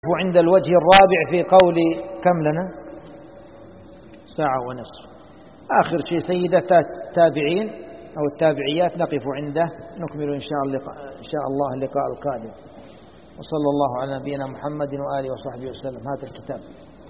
عند الوجه الرابع في قول كم لنا 1.5 ساعة. آخر شيء سيدة التابعين أو التابعيات نقف عنده، نكمل إن شاء الله اللقاء القادم. وصلى الله على نبينا محمد وآله وصحبه وسلم. هذا الكتاب.